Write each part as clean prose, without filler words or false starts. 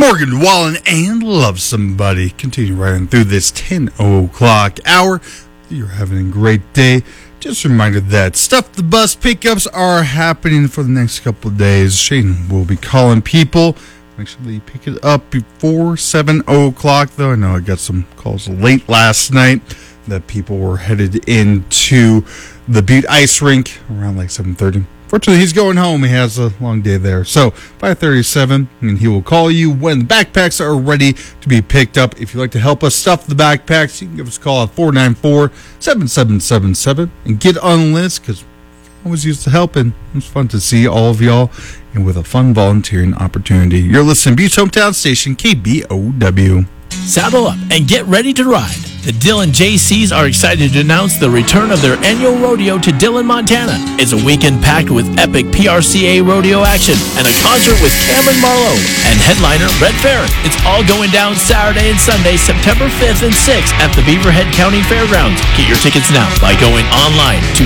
Morgan Wallen and Love Somebody. Continue right on through this 10 o'clock hour. You're having a great day. Just a reminder that Stuff the Bus pickups are happening for the next couple of days. Shane will be calling people. Make sure that you pick it up before 7 o'clock, though. I know I got some calls late last night that people were headed into the Butte Ice Rink around like 7:30. Fortunately, he's going home. He has a long day there. So, 5:37, and he will call you when the backpacks are ready to be picked up. If you'd like to help us stuff the backpacks, you can give us a call at 494-7777 and get on the list, because I always used to help, and it was fun to see all of y'all, and with a fun volunteering opportunity. You're listening to Butte's Hometown Station, KBOW. Saddle up and get ready to ride. The Dillon JCs are excited to announce the return of their annual rodeo to Dillon, Montana. It's a weekend packed with epic PRCA rodeo action and a concert with Cameron Marlowe and headliner Red Farron. It's all going down Saturday and Sunday, September 5th and 6th at the Beaverhead County Fairgrounds. Get your tickets now by going online to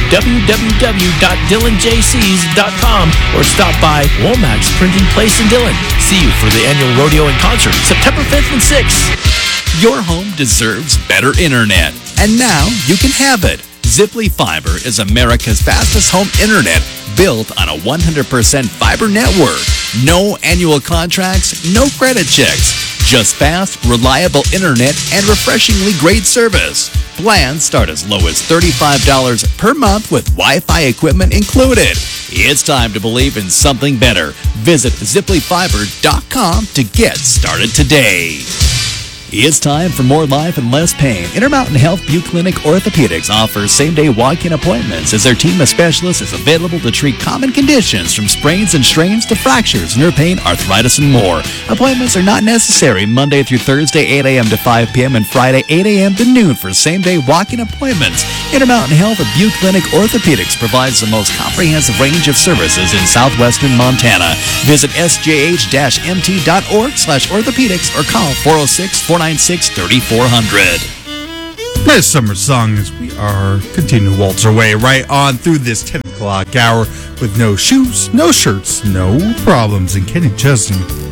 www.dillonjcs.com or stop by Womack's Printing Place in Dillon. See you for the annual rodeo and concert, September 5th and 6th. Your home deserves better internet, and now you can have it. Ziply Fiber is America's fastest home internet, built on a 100% fiber network. No annual contracts, no credit checks. Just fast, reliable internet and refreshingly great service. Plans start as low as $35 per month with Wi-Fi equipment included. It's time to believe in something better. Visit ZiplyFiber.com to get started today. It's time for more life and less pain. Intermountain Health Butte Clinic Orthopedics offers same-day walk-in appointments, as their team of specialists is available to treat common conditions from sprains and strains to fractures, nerve pain, arthritis, and more. Appointments are not necessary Monday through Thursday, 8 a.m. to 5 p.m. and Friday, 8 a.m. to noon for same-day walk-in appointments. Intermountain Health of Butte Clinic Orthopedics provides the most comprehensive range of services in southwestern Montana. Visit sjh-mt.org/orthopedics or call 406-496-3400. Nice summer song as we are continuing to waltz our way right on through this 10 o'clock hour with no shoes, no shirts, no problems. And Kenny Chesney